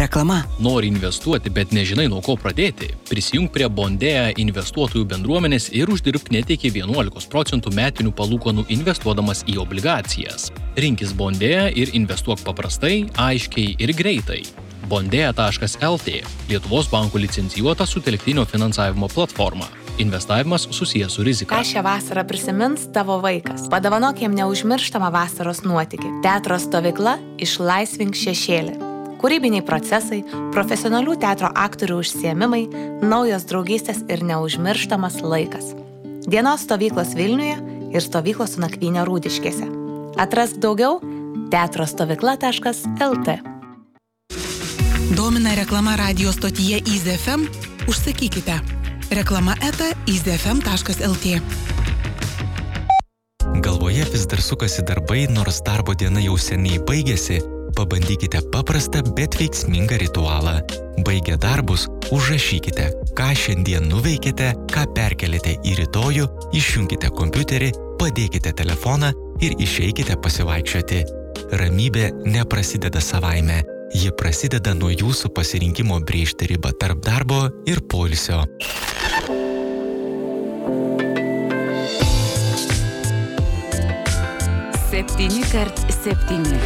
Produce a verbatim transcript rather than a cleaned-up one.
Reklama. Nori investuoti, bet nežinai nuo ko pradėti? Prisijung prie Bondea investuotojų bendruomenės ir uždirbk net iki vienuolikos procentų metinių palūkanų investuodamas į obligacijas. Rinkis Bondea ir investuok paprastai, aiškiai ir greitai. Bondea taškas el tė – Lietuvos bankų licencijuota sutelktinio finansavimo platforma. Investavimas susijęs su rizika. Ką šią vasarą prisimins tavo vaikas? Padovanok jam neužmirštamą vasaros nuotykį. Teatro stovykla Išlaisvink šešėlį. Kūrybiniai procesai, profesionalių teatro aktorių užsiėmimai, naujos draugystės ir neužmirštamas laikas. Dienos stovyklos Vilniuje ir stovyklos su nakvynė Rūdiškėse. Atrask daugiau teatro stovykla taškas el tė. Domina reklama radijo stotyje Easy ef em? Užsakykite. Reklama eta easy ef em taškas el tė. Galvoje vis dar sukasi darbai, nors darbo diena jau seniai baigėsi. Pabandykite paprastą, bet veiksmingą ritualą. Baigę darbus, užrašykite, ką šiandien nuveikėte, ką perkelite į rytojų, išjunkite kompiuterį, padėkite telefoną ir išeikite pasivaikščioti. Ramybė neprasideda savaime. Ji prasideda nuo jūsų pasirinkimo brėžti ribą tarp darbo ir poilsio. septyni kart septyni.